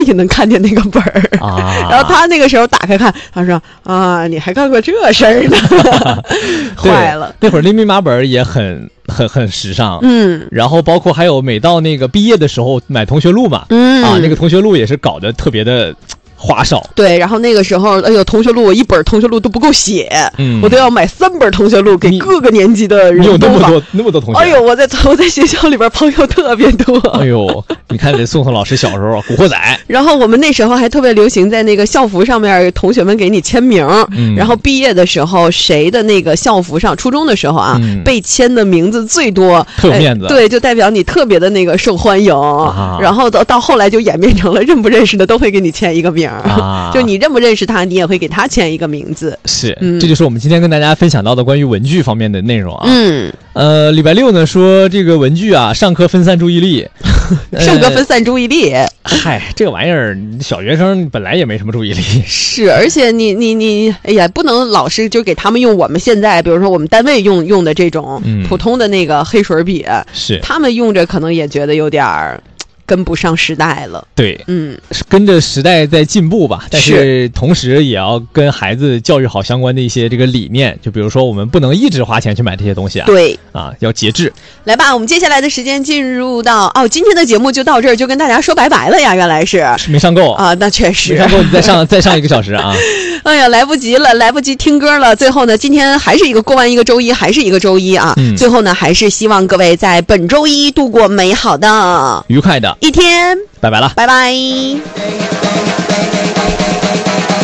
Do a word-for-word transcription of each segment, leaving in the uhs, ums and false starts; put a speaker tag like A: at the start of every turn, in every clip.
A: 也能看见那个本儿
B: 啊。
A: 然后他那个时候打开看，他说啊，你还干过这事儿呢，坏了。
B: 那会儿那密码本也很很很时尚，
A: 嗯，
B: 然后包括还有每到那个毕业的时候买同学录嘛，
A: 嗯
B: 啊，那个同学录也是搞得特别的花哨。
A: 对，然后那个时候，哎呦，同学录我一本同学录都不够写，嗯，我都要买三本同学录给各个年级的人。
B: 你有那么多那么多同学？
A: 哎呦，我在我在学校里边朋友特别多。
B: 哎呦，你看这宋宋老师小时候古惑仔。
A: 然后我们那时候还特别流行在那个校服上面，同学们给你签名。嗯，然后毕业的时候，谁的那个校服上，初中的时候啊，嗯、被签的名字最多，
B: 特有面子、
A: 哎。对，就代表你特别的那个受欢迎。啊、然后到到后来就演变成了认不认识的都会给你签一个名。啊，就你认不认识他，你也会给他签一个名字。
B: 是，嗯、这就是我们今天跟大家分享到的关于文具方面的内容啊。
A: 嗯，
B: 呃，礼拜六呢说这个文具啊，上课分散注意力，
A: 上课分散注意力。
B: 嗨、呃，这个玩意儿，小学生本来也没什么注意力。
A: 是，而且你你你，哎呀，不能老是就给他们用我们现在，比如说我们单位用用的这种普通的那个黑水笔，嗯、
B: 是
A: 他们用着可能也觉得有点儿。跟不上时代了，
B: 对，
A: 嗯，
B: 跟着时代在进步吧，但是同时也要跟孩子教育好相关的一些这个理念，就比如说我们不能一直花钱去买这些东西啊，
A: 对，
B: 啊，要节制。
A: 来吧，我们接下来的时间进入到哦，今天的节目就到这儿，就跟大家说拜拜了呀，原来是
B: 没上够
A: 啊，那确实
B: 没上够，你再上再上一个小时啊。
A: 哎呀，来不及了，来不及听歌了。最后呢，今天还是一个过完一个周一，还是一个周一啊。嗯、最后呢，还是希望各位在本周一度过美好的、
B: 愉快的
A: 一天。
B: 拜拜了，
A: 拜拜。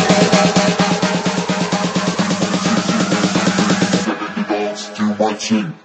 C: watching.